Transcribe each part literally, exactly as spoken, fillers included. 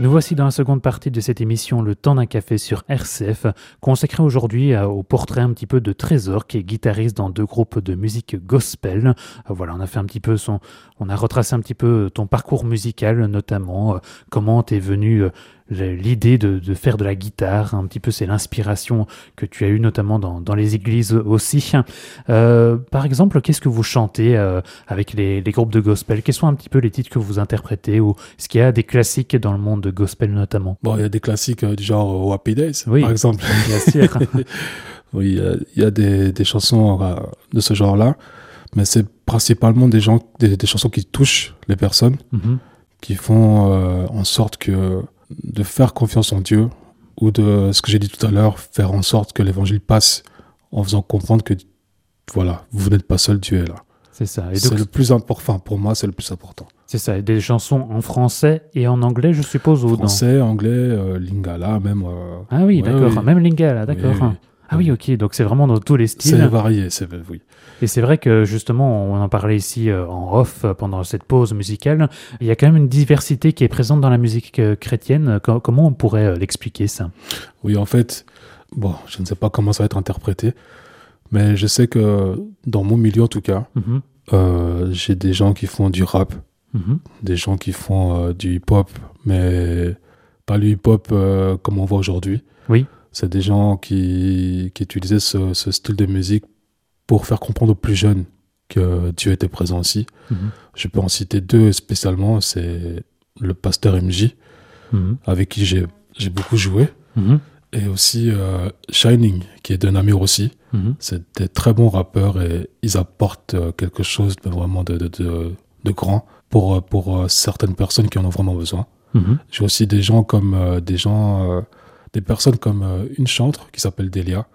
Nous voici dans la seconde partie de cette émission Le temps d'un café sur R C F, consacrée aujourd'hui à- au portrait un petit peu de Trésor, qui est guitariste dans deux groupes de musique gospel. Euh, voilà, on a fait un petit peu son, on a retracé un petit peu ton parcours musical, notamment euh, comment t'es venu euh, l'idée de, de faire de la guitare, un petit peu c'est l'inspiration que tu as eue notamment dans, dans les églises aussi. Euh, par exemple, qu'est-ce que vous chantez euh, avec les, les groupes de gospel? Quels sont un petit peu les titres que vous interprétez, ou est-ce qu'il y a des classiques dans le monde de gospel notamment? Bon, il y a des classiques euh, du genre euh, Happy Days, Oui, par exemple. bien sûr. Oui, il y a, il y a des, des chansons euh, de ce genre-là, mais c'est principalement des, gens, des, des chansons qui touchent les personnes, Mhm. qui font euh, en sorte que de faire confiance en Dieu, ou de ce que j'ai dit tout à l'heure, faire en sorte que l'évangile passe en faisant comprendre que, voilà, vous n'êtes pas seul, Dieu est là. C'est ça. Et C'est donc, le plus important, pour moi, c'est le plus important. c'est ça. Et des chansons en français et en anglais, je suppose, ou dans... Français, anglais, euh, lingala, même. euh, Ah oui, ouais, d'accord. oui. Même Lingala, d'accord. Oui, oui. Ah oui, ok. Donc c'est vraiment dans tous les C'est styles. varié, c'est oui. Et c'est vrai que justement, on en parlait ici euh, en off euh, pendant cette pause musicale. Il y a quand même une diversité qui est présente dans la musique euh, chrétienne. Co- comment on pourrait euh, l'expliquer, ça? Oui, en fait, bon, je ne sais pas comment ça va être interprété, mais je sais que dans mon milieu, en tout cas, Mhm, euh, j'ai des gens qui font du rap, mhm. des gens qui font euh, du hip-hop, mais pas le hip-hop euh, comme on voit aujourd'hui. Oui. C'est des gens qui, qui utilisaient ce, ce style de musique pour faire comprendre aux plus jeunes que Dieu était présent aussi. Mhm, Je peux en citer deux spécialement, c'est le pasteur M J, mhm, avec qui j'ai j'ai beaucoup joué, mhm, et aussi euh, Shining, qui est d'un Namur aussi. mhm. C'est des très bons rappeurs et ils apportent euh, quelque chose de vraiment de, de, de, de grand pour, euh, pour euh, certaines personnes qui en ont vraiment besoin. Mhm. J'ai aussi des gens comme euh, des gens, euh, des personnes comme euh, une chantre qui s'appelle Delia,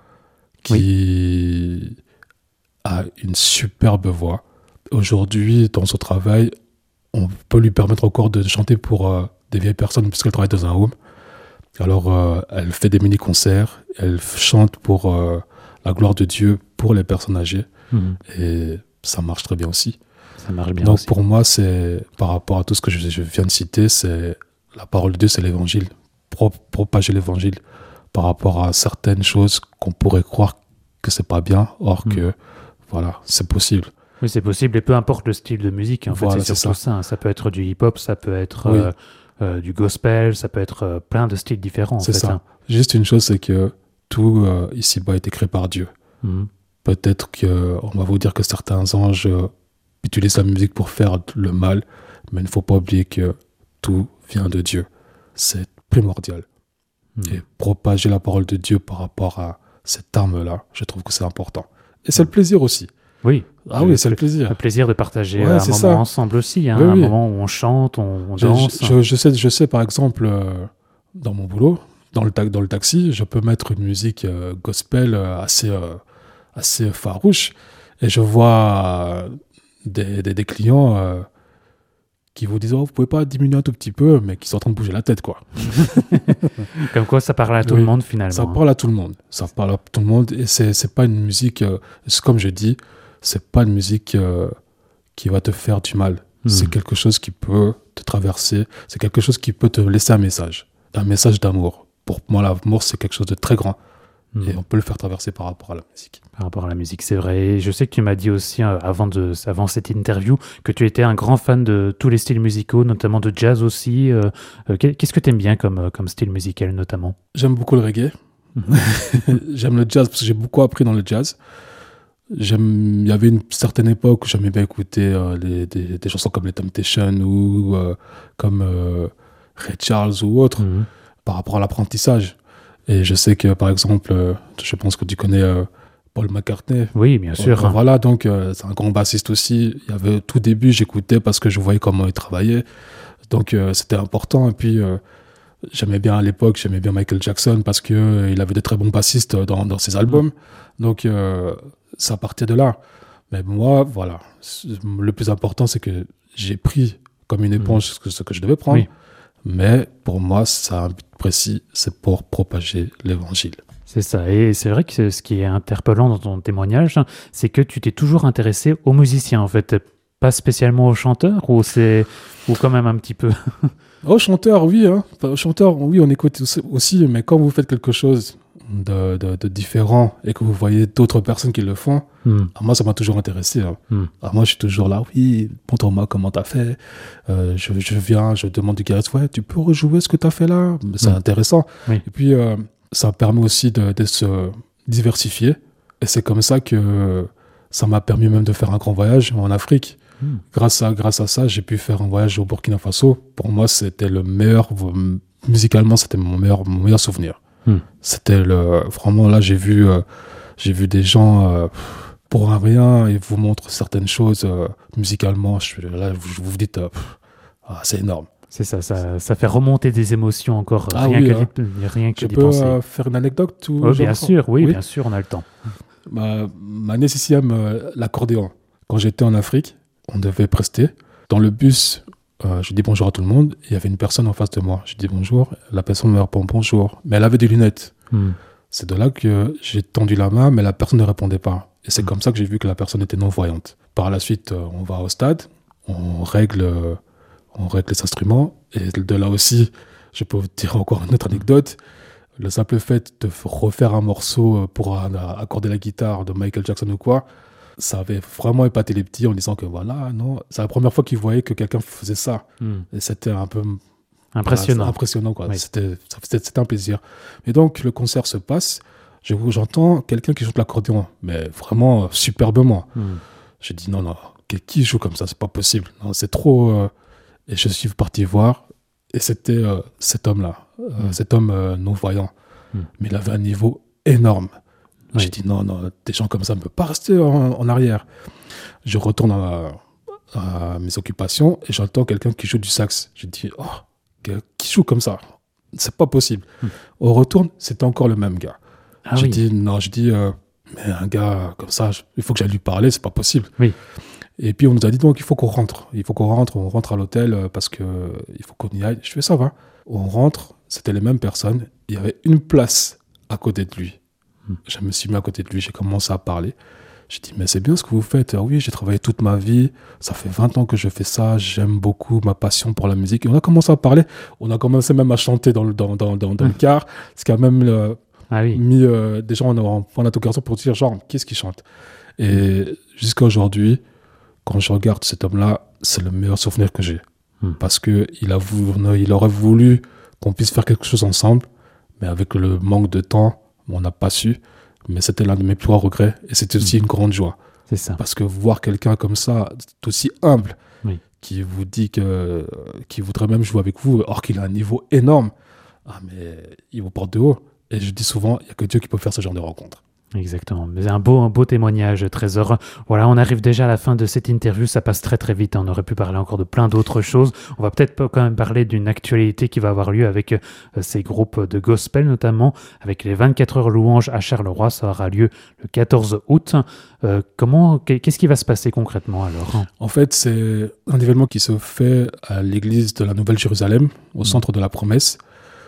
qui a une superbe voix. Aujourd'hui, dans son travail, on peut lui permettre encore de chanter pour euh, des vieilles personnes puisqu'elle travaille dans un home. Alors, euh, elle fait des mini-concerts, elle chante pour euh, la gloire de Dieu pour les personnes âgées, Mhm. et ça marche très bien aussi. Ça marche bien Donc, aussi. pour moi, c'est par rapport à tout ce que je, je viens de citer, c'est la parole de Dieu, c'est l'évangile. Pro- propager l'évangile par rapport à certaines choses qu'on pourrait croire que c'est pas bien, or Mhm. que, voilà, c'est possible. Oui, c'est possible, et peu importe le style de musique, en Voilà, fait, c'est c'est surtout ça. ça. hein. Ça peut être du hip-hop, ça peut être Oui. euh, euh, du gospel, ça peut être euh, plein de styles différents, en C'est fait. ça. hein. Juste une chose, c'est que tout euh, ici-bas a été créé par Dieu. Mhm. Peut-être qu'on va vous dire que certains anges euh, utilisent la musique pour faire le mal, mais il ne faut pas oublier que tout vient de Dieu. C'est primordial. Mhm. Et propager la parole de Dieu par rapport à cette arme-là, je trouve que c'est important. Et c'est le plaisir aussi. Oui. Ah Le- oui, c'est le plaisir. Le plaisir de partager Ouais, euh, un c'est moment ça. ensemble aussi, hein, Oui, un oui. moment où on chante, on, on Je, danse. je- je- je sais, je sais, par exemple, euh, dans mon boulot, dans le, ta- dans le taxi, je peux mettre une musique euh, gospel euh, assez, euh, assez farouche, et je vois euh, des, des, des clients euh, qui vous disent « Oh, vous pouvez pas diminuer un tout petit peu », mais qui sont en train de bouger la tête, quoi. Comme quoi, ça parle à tout Oui. le monde finalement. Ça hein. parle à tout le monde. Ça parle à tout le monde, et c'est, c'est pas une musique, euh, c'est comme je dis, c'est pas une musique euh, qui va te faire du mal. Mhm. C'est quelque chose qui peut te traverser, c'est quelque chose qui peut te laisser un message, un message d'amour. Pour moi, l'amour, c'est quelque chose de très grand, Mhm. et on peut le faire traverser par rapport à la musique. Par rapport à la musique, c'est vrai. Et je sais que tu m'as dit aussi euh, avant, de, avant cette interview que tu étais un grand fan de tous les styles musicaux, notamment de jazz aussi. Euh, euh, qu'est- Qu'est-ce que tu aimes bien comme, euh, comme style musical notamment? J'aime beaucoup le reggae. J'aime le jazz parce que j'ai beaucoup appris dans le jazz. J'aime, il y avait une certaine époque où j'aimais bien écouter euh, les, des, des chansons comme les Temptations ou euh, comme euh, Ray Charles ou autres, Mhm. par rapport à l'apprentissage. Et je sais que, par exemple, euh, je pense que tu connais euh, Paul McCartney. Oui, bien sûr. Euh, voilà, donc euh, c'est un grand bassiste aussi. Il y avait, au tout début, j'écoutais parce que je voyais comment il travaillait. Donc euh, c'était important. Et puis, euh, j'aimais bien à l'époque, j'aimais bien Michael Jackson parce qu'il euh, il avait de très bons bassistes dans, dans ses albums. Donc euh, ça partait de là. Mais moi, voilà, c'est- le plus important, c'est que j'ai pris comme une éponge ce que, ce que je devais prendre. Oui. Mais pour moi, ça a un but précis, c'est pour propager l'évangile. C'est ça. Et c'est vrai que c'est- ce qui est interpellant dans ton témoignage, c'est que tu t'es toujours intéressé aux musiciens, en fait. pas spécialement au chanteur ou c'est ou quand même un petit peu. Au chanteur, oui. Hein. Au chanteur, oui, on écoute aussi, mais quand vous faites quelque chose de, de, de différent et que vous voyez d'autres personnes qui le font, mm. moi, ça m'a toujours intéressé. Hein. Mm. Alors, moi, je suis toujours là, oui, montre-moi comment t'as fait. Euh, je, je viens, je demande du guitariste, ouais, tu peux rejouer ce que t'as fait là. C'est mm. intéressant. Oui. Et puis, euh, ça permet aussi de, de se diversifier. Et c'est comme ça que ça m'a permis même de faire un grand voyage en Afrique. Mmh. Grâce à, grâce à ça, j'ai pu faire un voyage au Burkina Faso. Pour moi, c'était le meilleur, musicalement, c'était mon meilleur, mon meilleur souvenir. Mmh. C'était le, vraiment, là, j'ai vu, euh, j'ai vu des gens, euh, pour un rien, ils vous montrent certaines choses, euh, musicalement, je suis là, vous vous dites, euh, ah, c'est énorme. C'est ça, ça, ça fait remonter des émotions encore, ah, rien, oui, que hein. d'y, rien que je d'y peux, penser. Euh, faire une anecdote ou oh, bien sûr, oui, oui, bien sûr, on a le temps. Ma, ma née sixième, euh, l'accordéon. Quand j'étais en Afrique, on devait prester. Dans le bus, euh, je dis bonjour à tout le monde. Il y avait une personne en face de moi. Je dis bonjour. La personne me répond bonjour. Mais elle avait des lunettes. Mm. C'est de là que j'ai tendu la main, mais la personne ne répondait pas. Et c'est mm. comme ça que j'ai vu que la personne était non-voyante. Par la suite, euh, on va au stade. On règle, euh, on règle les instruments. Et de là aussi, je peux vous dire encore une autre anecdote. Le simple fait de refaire un morceau pour un, accorder la guitare de Michael Jackson ou quoi, ça avait vraiment épaté les petits en disant que voilà, non, c'est la première fois qu'ils voyaient que quelqu'un faisait ça. Mm. Et c'était un peu impressionnant. Voilà, impressionnant quoi. Oui. C'était, c'était, c'était un plaisir. Et donc, le concert se passe. Je, j'entends quelqu'un qui joue de l'accordéon, mais vraiment euh, superbement. Mm. J'ai dit non, non, qui joue comme ça, c'est pas possible. Non, c'est trop. Euh... Et je suis parti voir. Et c'était euh, cet homme-là, euh, mm. cet homme euh, non-voyant. Mm. Mais il avait un niveau énorme. Oui. J'ai dit non, non, des gens comme ça ne peuvent pas rester en, en arrière. Je retourne à, à mes occupations et j'entends quelqu'un qui joue du sax. Je dis, oh, qui joue comme ça? C'est pas possible. Mm. On retourne, c'était encore le même gars. Ah, j'ai oui. dit, non, je dis, euh, mais un gars comme ça, je, il faut que j'aille lui parler, c'est pas possible. Oui. Et puis on nous a dit, donc il faut qu'on rentre. Il faut qu'on rentre, on rentre à l'hôtel parce qu'il faut qu'on y aille. Je fais, ça va. On rentre, c'était les mêmes personnes. Il y avait une place à côté de lui. Je me suis mis à côté de lui, j'ai commencé à parler. J'ai dit, mais c'est bien ce que vous faites. Ah oui, j'ai travaillé toute ma vie. Ça fait vingt ans que je fais ça. J'aime beaucoup ma passion pour la musique. Et on a commencé à parler. On a commencé même à chanter dans le, dans, dans, dans, dans mmh. le car. Ce qui a même euh, ah oui. mis euh, des gens en point d'interrogation pour dire, genre, qu'est-ce qu'il chante? Et mmh. jusqu'à aujourd'hui, quand je regarde cet homme-là, c'est le meilleur souvenir que j'ai. Mmh. Parce qu'il a voulu, il aurait voulu qu'on puisse faire quelque chose ensemble. Mais avec le manque de temps, on n'a pas su, mais c'était l'un de mes plus grands regrets et c'était aussi mmh. une grande joie. C'est ça. Parce que voir quelqu'un comme ça, aussi humble, oui. qui vous dit que, qu'il voudrait même jouer avec vous, or qu'il a un niveau énorme, ah mais il vous porte de haut. Et je dis souvent, il n'y a que Dieu qui peut faire ce genre de rencontre. Exactement. Mais un beau, un beau témoignage, Trésor. Voilà, on arrive déjà à la fin de cette interview. Ça passe très très vite. On aurait pu parler encore de plein d'autres choses. On va peut-être quand même parler d'une actualité qui va avoir lieu avec euh, ces groupes de gospel, notamment avec les vingt-quatre heures louanges à Charleroi. Ça aura lieu le quatorze août. Euh, comment, qu'est-ce qui va se passer concrètement alors? En fait, c'est un événement qui se fait à l'église de la Nouvelle-Jérusalem, au mmh. centre de la Promesse.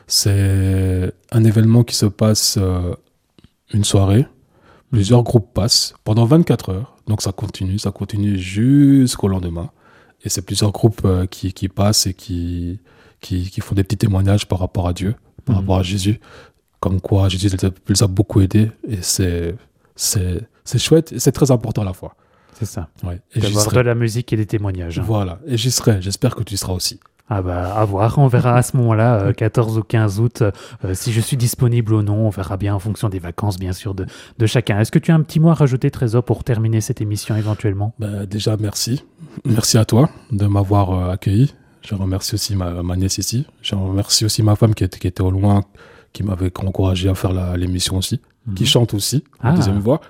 C'est un événement qui se passe euh, une soirée. Plusieurs groupes passent pendant vingt-quatre heures. Donc ça continue, ça continue jusqu'au lendemain. Et c'est plusieurs groupes euh, qui, qui passent et qui, qui, qui font des petits témoignages par rapport à Dieu, par mmh. rapport à Jésus. Comme quoi Jésus les a, les a beaucoup aidés. Et c'est, c'est, c'est chouette et c'est très important à la fois. C'est ça. Ouais. Et d'avoir de la musique et des témoignages. Voilà. Et j'y serai. J'espère que tu y seras aussi. Ah bah, à voir, on verra à ce moment-là, euh, quatorze ou quinze août, euh, si je suis disponible ou non, on verra bien en fonction des vacances, bien sûr, de, de chacun. Est-ce que tu as un petit mot à rajouter, Trésor, pour terminer cette émission éventuellement? Bah, déjà, merci. Merci à toi de m'avoir euh, accueilli. Je remercie aussi ma, ma nièce ici. Je remercie aussi ma femme qui était, qui était au loin, qui m'avait encouragé à faire la, l'émission aussi, mmh. qui chante aussi, ah. en deuxième voix.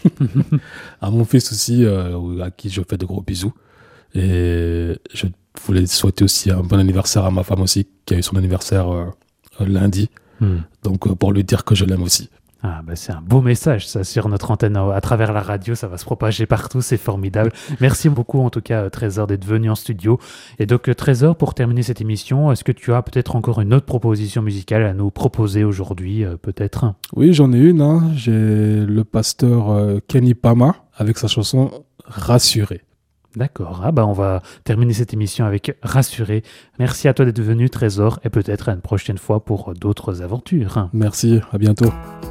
À mon fils aussi, euh, à qui je fais de gros bisous. Et je voulais souhaiter aussi un bon anniversaire à ma femme aussi, qui a eu son anniversaire euh, lundi. Mm. Donc, euh, pour lui dire que je l'aime aussi. Ah, bah c'est un beau message, ça, sur notre antenne, à travers la radio, ça va se propager partout, c'est formidable. Merci beaucoup, en tout cas, Trésor, d'être venu en studio. Et donc, Trésor, pour terminer cette émission, est-ce que tu as peut-être encore une autre proposition musicale à nous proposer aujourd'hui, euh, peut-être? Oui, j'en ai une. Hein. J'ai le pasteur euh, Kenny Pama, avec sa chanson « Rassuré ». D'accord, ah bah on va terminer cette émission avec Rassuré. Merci à toi d'être venu Trésor et peut-être à une prochaine fois pour d'autres aventures. Merci, à bientôt.